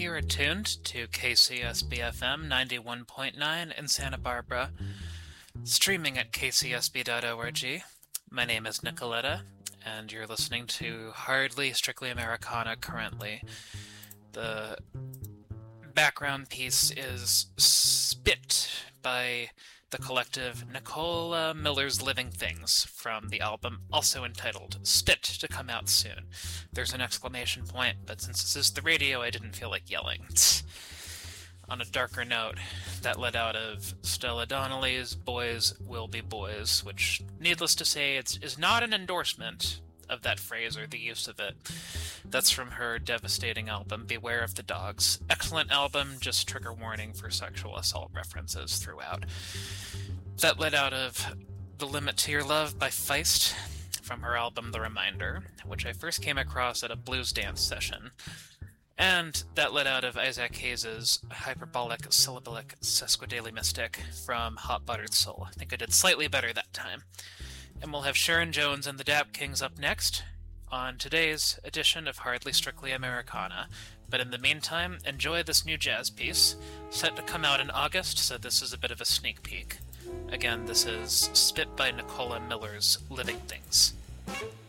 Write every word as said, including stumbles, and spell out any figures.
You're attuned to K C S B F M ninety-one point nine in Santa Barbara, streaming at k c s b dot org. My name is Nicoletta, and you're listening to Hardly Strictly Americana currently. The background piece is Spit by the collective Nicola Miller's Living Things from the album also entitled Spit, to come out soon. There's an exclamation point, but since this is the radio, I didn't feel like yelling. On a darker note, that led out of Stella Donnelly's Boys Will Be Boys, which, needless to say, it's, is not an endorsement of that phrase or the use of it. That's from her devastating album, Beware of the Dogs. Excellent album, just trigger warning for sexual assault references throughout. That led out of The Limit to Your Love by Feist, from her album The Reminder, which I first came across at a blues dance session. And that led out of Isaac Hayes' Hyperbolic Syllabic Sesquidaily Mystic from Hot Buttered Soul. I think I did slightly better that time. And we'll have Sharon Jones and the Dap Kings up next on today's edition of Hardly Strictly Americana. But in the meantime, enjoy this new jazz piece, set to come out in August, so this is a bit of a sneak peek. Again, this is Spit by Nicola Miller's Living Things.